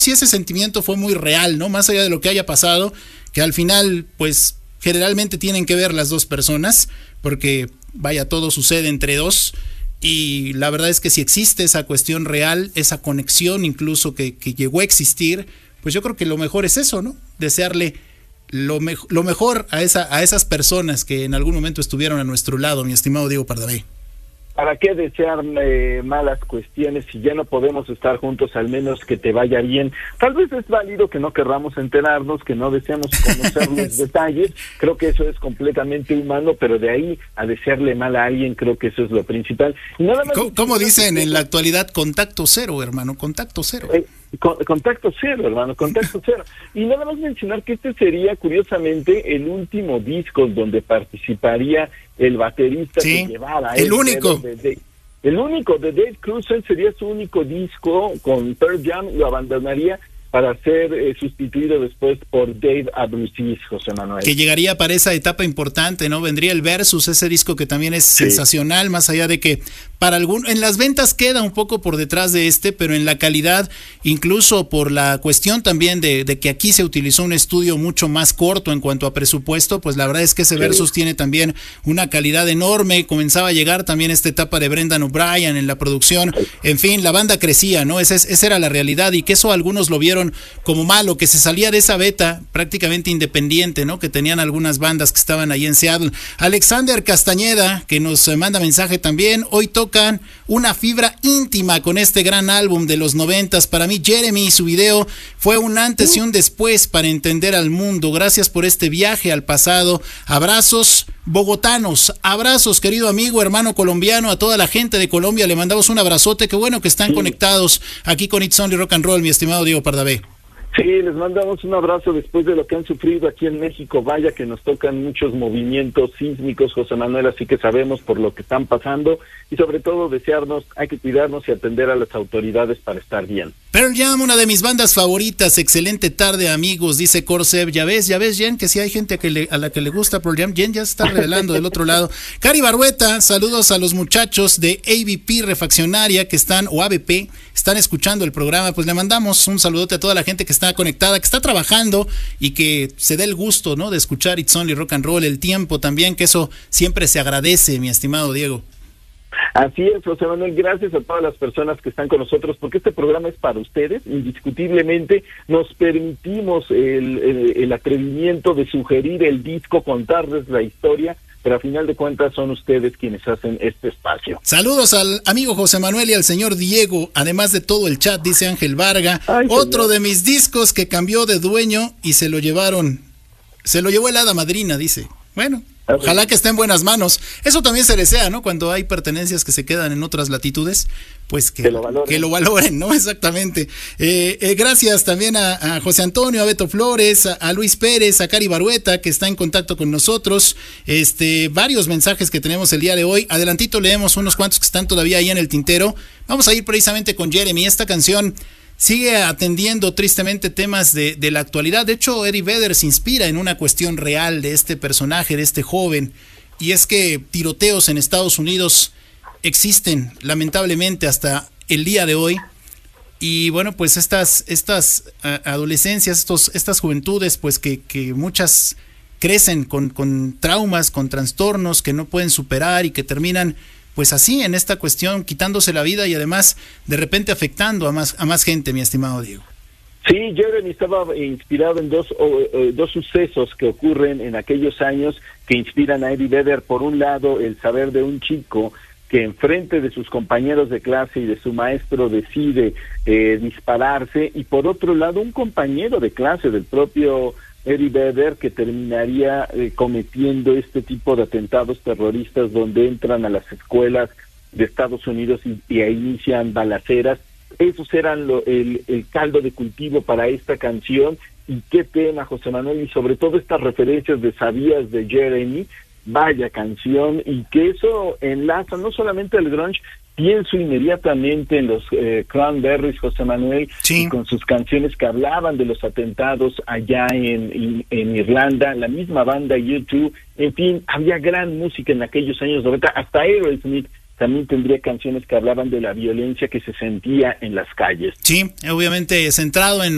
si ese sentimiento fue muy real, ¿no? Más allá de lo que haya pasado, que al final, pues, generalmente tienen que ver las dos personas, porque, vaya, todo sucede entre dos, y la verdad es que si existe esa cuestión real, esa conexión incluso que llegó a existir, pues yo creo que lo mejor es eso, ¿no? Desearle lo mejor a esas personas que en algún momento estuvieron a nuestro lado, mi estimado Diego Pardavé. ¿Para qué desear malas cuestiones si ya no podemos estar juntos? Al menos que te vaya bien. Tal vez es válido que no querramos enterarnos, que no deseamos conocer los detalles. Creo que eso es completamente humano, pero de ahí a desearle mal a alguien, creo que eso es lo principal. Y nada más ¿Cómo dicen en la actualidad? Contacto cero, hermano, contacto cero. Contacto cero, hermano, contacto cero. Y nada más mencionar que este sería, curiosamente, el último disco donde participaría el baterista que llevara. El único. El único de Dave Grusin, sería su único disco con Pearl Jam, lo abandonaría para ser sustituido después por Dave Abruzzese, José Manuel. Que llegaría para esa etapa importante, ¿no? Vendría el Versus, ese disco que también es sensacional, más allá de que para en las ventas queda un poco por detrás de pero en la calidad, incluso por la cuestión también de que aquí se utilizó un estudio mucho más corto en cuanto a presupuesto, pues la verdad es que ese Versus tiene también una calidad enorme. Comenzaba a llegar también esta etapa de Brendan O'Brien en la producción, en fin, la banda crecía, ¿no? Esa era la realidad, y que eso algunos lo vieron como malo, que se salía de esa beta prácticamente independiente, ¿no? Que tenían algunas bandas que estaban ahí en Seattle. Alexander Castañeda, que nos manda mensaje también, hoy tocan una fibra íntima con este gran álbum de los 90s. Para mí, Jeremy y su video fue un antes y un después para entender al mundo. Gracias por este viaje al pasado. Abrazos bogotanos, abrazos, querido amigo, hermano colombiano, a toda la gente de Colombia le mandamos un abrazote. Qué bueno que están conectados aquí con It's Only Rock and Roll, mi estimado Diego Pardavé. Sí, les mandamos un abrazo después de lo que han sufrido aquí en México. Vaya que nos tocan muchos movimientos sísmicos, José Manuel, así que sabemos por lo que están pasando, y sobre todo desearnos, hay que cuidarnos y atender a las autoridades para estar bien. Pearl Jam, una de mis bandas favoritas. Excelente tarde, amigos, dice Corsev. Ya ves, Jen, que si hay gente a la que le gusta Pearl Jam. Jen ya se está revelando del otro lado. Cari Barrueta, saludos a los muchachos de ABP Refaccionaria que están, o ABP, están escuchando el programa. Pues le mandamos un saludote a toda la gente que está conectada, que está trabajando y que se dé el gusto, ¿no?, de escuchar It's Only Rock and Roll, el tiempo también, que eso siempre se agradece, mi estimado Diego. Así es, José Manuel, gracias a todas las personas que están con nosotros, porque este programa es para ustedes. Indiscutiblemente nos permitimos el atrevimiento de sugerir el disco, contarles la historia, pero a final de cuentas son ustedes quienes hacen este espacio. Saludos al amigo José Manuel y al señor Diego, además de todo el chat, dice Ángel Varga. Otro de mis discos que cambió de dueño y se lo llevó el hada madrina, dice. Bueno, ojalá que esté en buenas manos. Eso también se desea, ¿no? Cuando hay pertenencias que se quedan en otras latitudes, pues que lo valoren, ¿no? Exactamente. Gracias también a José Antonio, a Beto Flores, a Luis Pérez, a Cari Barueta, que está en contacto con nosotros. Varios mensajes que tenemos el día de hoy. Adelantito leemos unos cuantos que están todavía ahí en el tintero. Vamos a ir precisamente con Jeremy. Esta canción sigue atendiendo tristemente temas de la actualidad. De hecho, Eddie Vedder se inspira en una cuestión real de este personaje, de este joven, y es que tiroteos en Estados Unidos existen lamentablemente hasta el día de hoy. Y bueno, pues estas adolescencias, estas juventudes, pues que muchas crecen con traumas, con trastornos que no pueden superar y que terminan pues así en esta cuestión, quitándose la vida y además de repente afectando a más gente, mi estimado Diego. Sí, Jeremy estaba inspirado en dos sucesos que ocurren en aquellos años que inspiran a Eddie Vedder. Por un lado, el saber de un chico que enfrente de sus compañeros de clase y de su maestro decide dispararse, y por otro lado, un compañero de clase del propio Eddie Vedder que terminaría cometiendo este tipo de atentados terroristas donde entran a las escuelas de Estados Unidos y inician balaceras. Esos eran el caldo de cultivo para esta canción. Y qué tema, José Manuel, y sobre todo estas referencias de Sabías de Jeremy. Vaya canción, y que eso enlaza no solamente el grunge. Pienso inmediatamente en los Cranberries, José Manuel, y con sus canciones que hablaban de los atentados allá en Irlanda, la misma banda U2, en fin, había gran música en aquellos años 90, hasta Aerosmith también tendría canciones que hablaban de la violencia que se sentía en las calles. Sí, obviamente centrado en